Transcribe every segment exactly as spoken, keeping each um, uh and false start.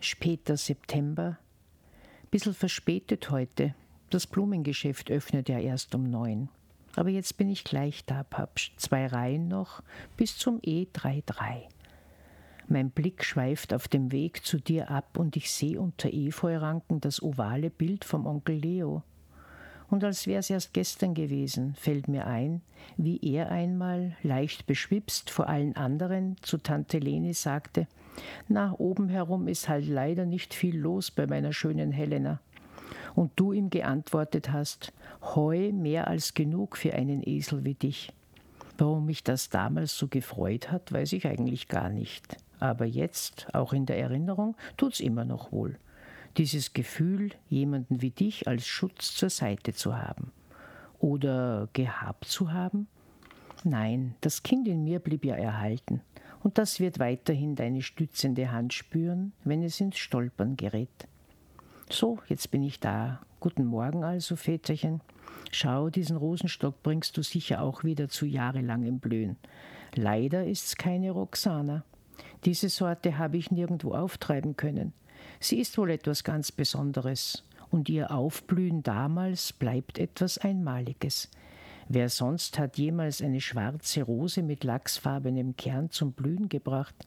Später September. Bissl verspätet heute. Das Blumengeschäft öffnet ja erst um neun. Aber jetzt bin ich gleich da, Papsch. Zwei Reihen noch bis zum E dreiunddreißig. Mein Blick schweift auf dem Weg zu dir ab und ich sehe unter Efeuranken das ovale Bild vom Onkel Leo. Und als wär's erst gestern gewesen, fällt mir ein, wie er einmal, leicht beschwipst vor allen anderen, zu Tante Leni sagte: »Na, oben herum ist halt leider nicht viel los bei meiner schönen Helena.« Und du ihm geantwortet hast: »Heu mehr als genug für einen Esel wie dich.« Warum mich das damals so gefreut hat, weiß ich eigentlich gar nicht. Aber jetzt, auch in der Erinnerung, tut's immer noch wohl. Dieses Gefühl, jemanden wie dich als Schutz zur Seite zu haben. Oder gehabt zu haben? Nein, das Kind in mir blieb ja erhalten. Und das wird weiterhin deine stützende Hand spüren, wenn es ins Stolpern gerät. So, jetzt bin ich da. Guten Morgen also, Väterchen. Schau, diesen Rosenstock bringst du sicher auch wieder zu jahrelangem Blühen. Leider ist's keine Roxana. Diese Sorte habe ich nirgendwo auftreiben können. Sie ist wohl etwas ganz Besonderes. Und ihr Aufblühen damals bleibt etwas Einmaliges. Wer sonst hat jemals eine schwarze Rose mit lachsfarbenem Kern zum Blühen gebracht?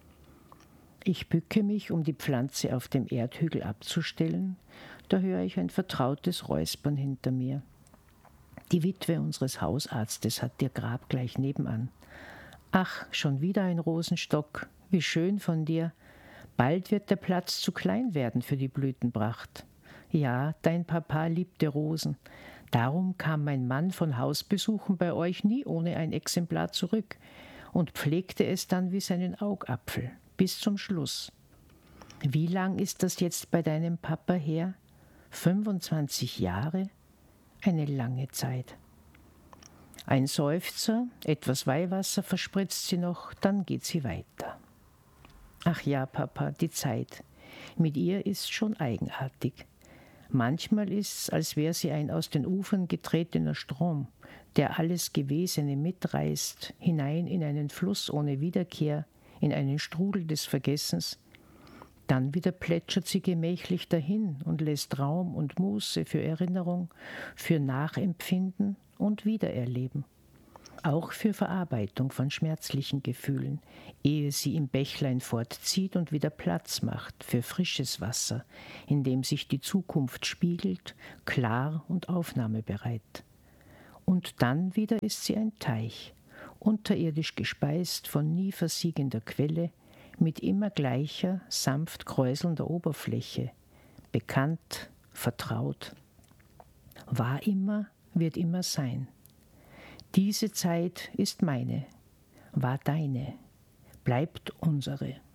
Ich bücke mich, um die Pflanze auf dem Erdhügel abzustellen. Da höre ich ein vertrautes Räuspern hinter mir. Die Witwe unseres Hausarztes hat ihr Grab gleich nebenan. Ach, schon wieder ein Rosenstock. Wie schön von dir. Bald wird der Platz zu klein werden für die Blütenpracht. Ja, dein Papa liebte Rosen. Darum kam mein Mann von Hausbesuchen bei euch nie ohne ein Exemplar zurück und pflegte es dann wie seinen Augapfel, bis zum Schluss. Wie lang ist das jetzt bei deinem Papa her? fünfundzwanzig Jahre? Eine lange Zeit. Ein Seufzer, etwas Weihwasser verspritzt sie noch, dann geht sie weiter. Ach ja, Papa, die Zeit. Mit ihr ist schon eigenartig. Manchmal ist's, als wäre sie ein aus den Ufern getretener Strom, der alles Gewesene mitreißt, hinein in einen Fluss ohne Wiederkehr, in einen Strudel des Vergessens. Dann wieder plätschert sie gemächlich dahin und lässt Raum und Muße für Erinnerung, für Nachempfinden und Wiedererleben. Auch für Verarbeitung von schmerzlichen Gefühlen, ehe sie im Bächlein fortzieht und wieder Platz macht für frisches Wasser, in dem sich die Zukunft spiegelt, klar und aufnahmebereit. Und dann wieder ist sie ein Teich, unterirdisch gespeist von nie versiegender Quelle, mit immer gleicher, sanft kräuselnder Oberfläche, bekannt, vertraut. War immer, wird immer sein. Diese Zeit ist meine, war deine, bleibt unsere.